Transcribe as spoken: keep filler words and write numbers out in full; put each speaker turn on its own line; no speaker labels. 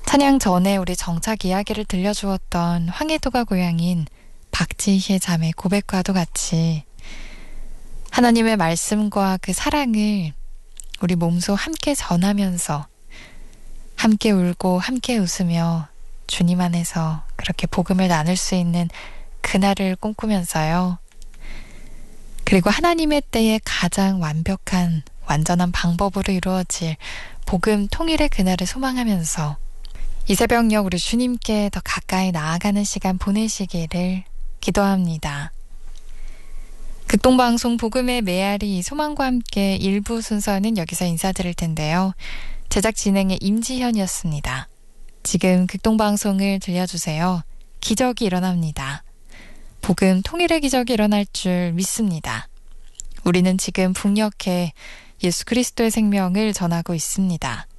찬양 전에 우리 정착 이야기를 들려주었던 황해도가 고향인 박지희의 자매 고백과도 같이 하나님의 말씀과 그 사랑을 우리 몸소 함께 전하면서 함께 울고 함께 웃으며 주님 안에서 그렇게 복음을 나눌 수 있는 그날을 꿈꾸면서요. 그리고 하나님의 때에 가장 완벽한 완전한 방법으로 이루어질 복음 통일의 그날을 소망하면서 이 새벽녘 우리 주님께 더 가까이 나아가는 시간 보내시기를 기도합니다. 극동방송 복음의 메아리 소망과 함께 일부 순서는 여기서 인사드릴 텐데요. 제작 진행의 임지현이었습니다. 지금 극동방송을 들려주세요. 기적이 일어납니다. 복음 통일의 기적이 일어날 줄 믿습니다. 우리는 지금 북녘에 예수 그리스도의 생명을 전하고 있습니다.